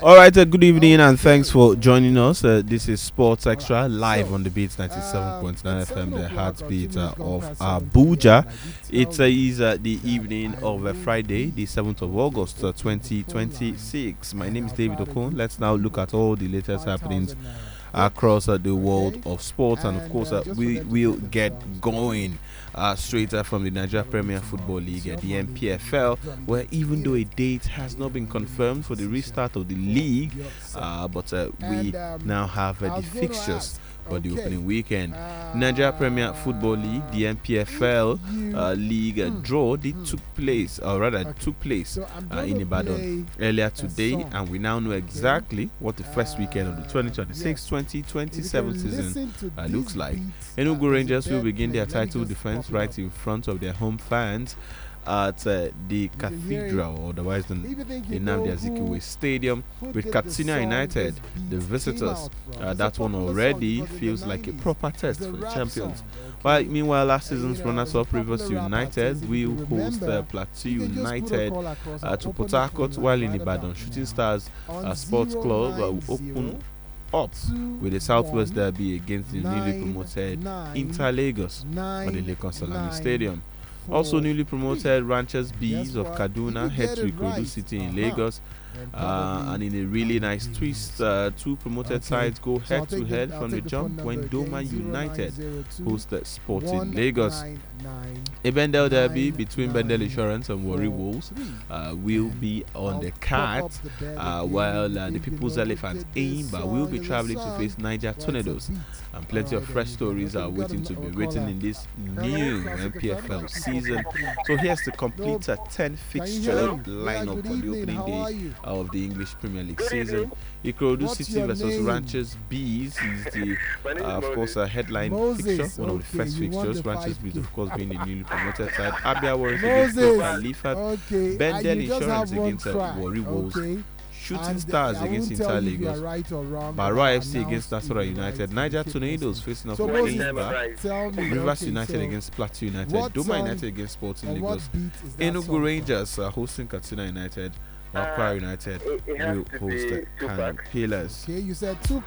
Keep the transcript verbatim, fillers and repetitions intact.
All right, uh, good evening and thanks for joining us. Uh, this is Sports Extra live on the Beats ninety-seven point nine F M, the heartbeat uh, of Abuja. It uh, is uh, the evening of uh, Friday, the seventh of August, uh, twenty twenty-six. My name is David Okon. Let's now look at all the latest happenings across uh, the world of sports, and of course uh, we will get going uh, straight uh, from the Nigeria Premier Football League, uh, the N P F L, where even though a date has not been confirmed for the restart of the league, uh, but uh, we now have uh, the fixtures for the opening weekend. Nigeria Premier Football League, the N P F L uh, league uh, draw, they took place, or rather took place uh, in Ibadan earlier today, and we now know exactly what the first weekend of the twenty twenty-six twenty twenty-seven season uh, looks like. Enugu Rangers will begin their title defense right in front of their home fans at uh, the Cathedral, or otherwise the Nnamdi Azikiwe Stadium, with Katsina United, the visitors. Uh, that one already feels like a proper test for the champions. While meanwhile, last season's runners-up Rivers United will host uh, Plateau United uh, to Port Harcourt, while in Ibadan, Shooting Stars uh, Sports Club uh, will open up with the Southwest Derby against the newly promoted Inter Lagos at the Lagos Salami Stadium. Also newly promoted Ranchers Bees of Kaduna head to Ikorodu City in Lagos, uh, and in a really nice twist, uh, two promoted sides go head to head from the jump when Doma United hosted Sporting Lagos. A Bendel derby between Bendel Insurance and Warri Wolves uh, will be on the card, uh, while uh, the People's Elephants Eimba will be traveling to face Niger Tornadoes. And plenty of fresh stories are waiting to be written in this new N P F L season. So here's the complete uh, ten fixture lineup for the opening day of the English Premier League season. Ikorodu City versus Ranchers Bees is the, uh, of course, a headline fixture, one of the first fixtures. Ranchers Bees, of course, being the newly promoted side. Abia Warriors against Khalifa. Bendel Insurance against uh, Warri Wolves. Shooting Stars against Inter Lagos, right Barra F C against Nasarawa United, Niger Tornadoes facing off with Eimba, Rivers United against Plateau United, Doma United against Sporting Lagos, Enugu Rangers uh, hosting Katsina United, while Kwara United will host uh, Kano Pillars. Okay, you said two